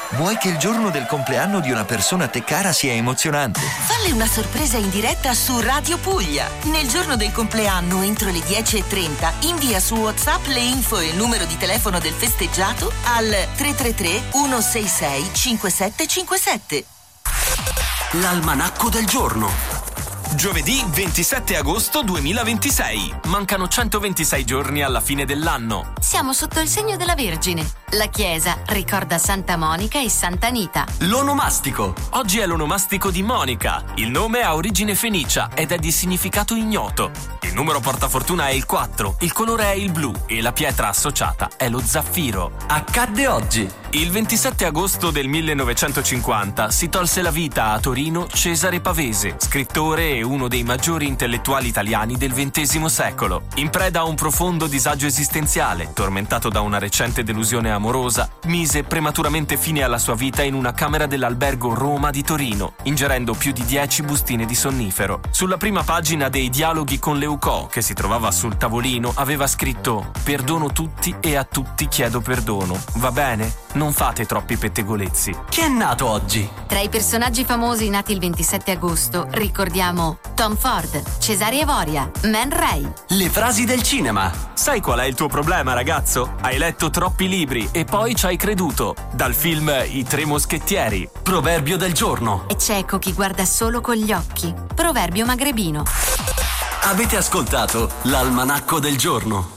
Vuoi che il giorno del compleanno di una persona a te cara sia emozionante? Falle una sorpresa in diretta su Radio Puglia. Nel giorno del compleanno, entro le 10:30, invia su WhatsApp le info e il numero di telefono del festeggiato al 333 166 5757. L'almanacco del giorno. Giovedì 27 agosto 2026. Mancano 126 giorni alla fine dell'anno. Siamo sotto il segno della Vergine. La chiesa ricorda Santa Monica e Santa Anita. L'onomastico. Oggi è l'onomastico di Monica. Il nome ha origine fenicia ed è di significato ignoto. Il numero portafortuna è il 4, il colore è il blu e la pietra associata è lo zaffiro. Accadde oggi. Il 27 agosto del 1950 si tolse la vita a Torino Cesare Pavese, scrittore e uno dei maggiori intellettuali italiani del XX secolo. In preda a un profondo disagio esistenziale, tormentato da una recente delusione amorosa, mise prematuramente fine alla sua vita in una camera dell'albergo Roma di Torino, ingerendo più di 10 bustine di sonnifero. Sulla prima pagina dei dialoghi con Leucò, che si trovava sul tavolino, aveva scritto: «Perdono tutti e a tutti chiedo perdono. Va bene? Non fate troppi pettegolezzi». Chi è nato oggi? Tra i personaggi famosi nati il 27 agosto ricordiamo Tom Ford, Cesare Evoria, Man Ray. Le frasi del cinema. Sai qual è il tuo problema, ragazzo? Hai letto troppi libri e poi ci hai creduto. Dal film I Tre Moschettieri. Proverbio del giorno. È cieco chi guarda solo con gli occhi. Proverbio magrebino. Avete ascoltato l'almanacco del giorno.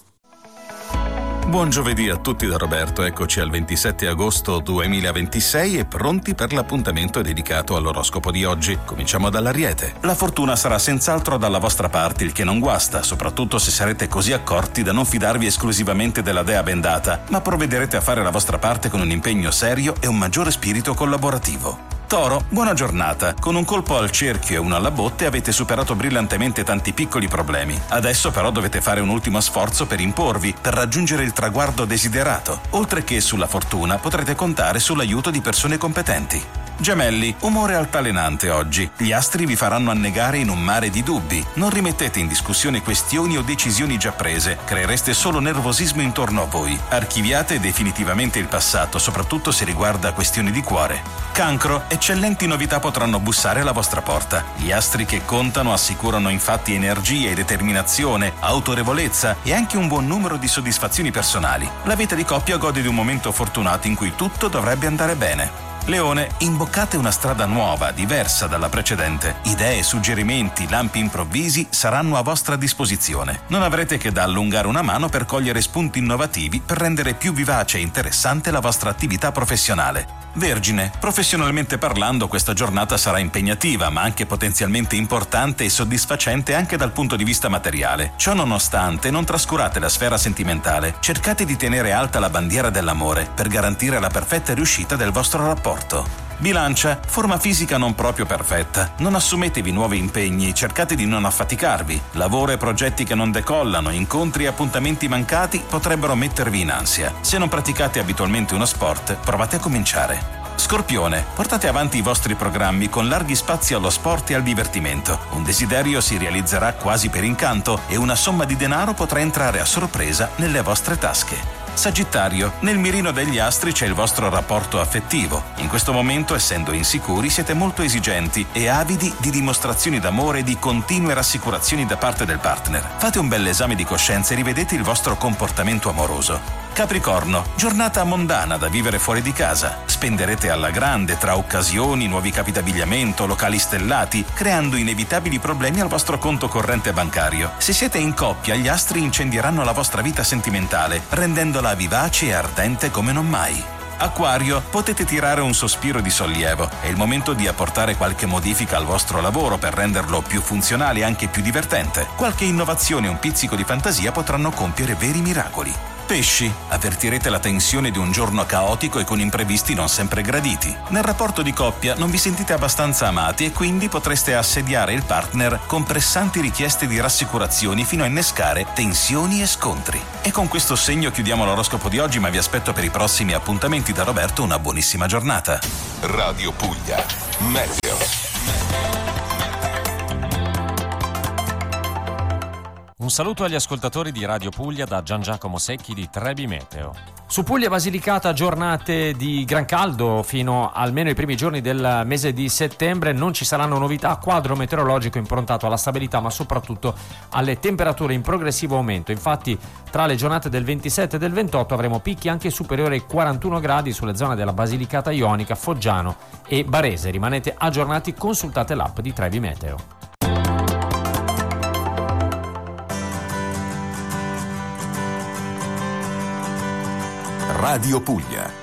Buon giovedì a tutti da Roberto, eccoci al 27 agosto 2026 e pronti per l'appuntamento dedicato all'oroscopo di oggi. Cominciamo dall'Ariete. La fortuna sarà senz'altro dalla vostra parte, il che non guasta, soprattutto se sarete così accorti da non fidarvi esclusivamente della dea bendata, ma provvederete a fare la vostra parte con un impegno serio e un maggiore spirito collaborativo. Toro, buona giornata. Con un colpo al cerchio e uno alla botte avete superato brillantemente tanti piccoli problemi. Adesso però dovete fare un ultimo sforzo per imporvi, per raggiungere il traguardo desiderato. Oltre che sulla fortuna, potrete contare sull'aiuto di persone competenti. Gemelli, umore altalenante oggi. Gli astri vi faranno annegare in un mare di dubbi. Non rimettete in discussione questioni o decisioni già prese. Creereste solo nervosismo intorno a voi. Archiviate definitivamente il passato, soprattutto se riguarda questioni di cuore. Cancro, eccellenti novità potranno bussare alla vostra porta. Gli astri che contano assicurano infatti energia e determinazione, autorevolezza e anche un buon numero di soddisfazioni personali. La vita di coppia gode di un momento fortunato in cui tutto dovrebbe andare bene. Leone, imboccate una strada nuova, diversa dalla precedente. Idee, suggerimenti, lampi improvvisi saranno a vostra disposizione. Non avrete che da allungare una mano per cogliere spunti innovativi per rendere più vivace e interessante la vostra attività professionale. Vergine, professionalmente parlando questa giornata sarà impegnativa, ma anche potenzialmente importante e soddisfacente anche dal punto di vista materiale. Ciò nonostante, non trascurate la sfera sentimentale. Cercate di tenere alta la bandiera dell'amore per garantire la perfetta riuscita del vostro rapporto. Bilancia, forma fisica non proprio perfetta. Non assumetevi nuovi impegni, cercate di non affaticarvi. Lavoro e progetti che non decollano, incontri e appuntamenti mancati potrebbero mettervi in ansia. Se non praticate abitualmente uno sport, provate a cominciare. Scorpione, portate avanti i vostri programmi con larghi spazi allo sport e al divertimento. Un desiderio si realizzerà quasi per incanto e una somma di denaro potrà entrare a sorpresa nelle vostre tasche. Sagittario, nel mirino degli astri c'è il vostro rapporto affettivo. In questo momento, essendo insicuri, siete molto esigenti e avidi di dimostrazioni d'amore e di continue rassicurazioni da parte del partner. Fate un bell'esame di coscienza e rivedete il vostro comportamento amoroso. Capricorno, giornata mondana da vivere fuori di casa. Spenderete alla grande tra occasioni, nuovi capi d'abbigliamento, locali stellati, creando inevitabili problemi al vostro conto corrente bancario. Se siete in coppia, gli astri incendieranno la vostra vita sentimentale, rendendola vivace e ardente come non mai. Acquario, potete tirare un sospiro di sollievo. È il momento di apportare qualche modifica al vostro lavoro per renderlo più funzionale e anche più divertente. Qualche innovazione e un pizzico di fantasia potranno compiere veri miracoli. Pesci, avvertirete la tensione di un giorno caotico e con imprevisti non sempre graditi. Nel rapporto di coppia non vi sentite abbastanza amati e quindi potreste assediare il partner con pressanti richieste di rassicurazioni fino a innescare tensioni e scontri. E con questo segno chiudiamo l'oroscopo di oggi, ma vi aspetto per i prossimi appuntamenti. Da Roberto una buonissima giornata. Radio Puglia, Meteo. saluto agli ascoltatori di Radio Puglia da Gian Giacomo Secchi di Trebi Meteo. Su Puglia e Basilicata giornate di gran caldo fino almeno i primi giorni del mese di settembre. Non ci saranno novità, quadro meteorologico improntato alla stabilità ma soprattutto alle temperature in progressivo aumento. Infatti tra le giornate del 27 e del 28 avremo picchi anche superiori ai 41 gradi sulle zone della Basilicata Ionica, Foggiano e Barese. Rimanete aggiornati, consultate l'app di Trebi Meteo. Radio Puglia.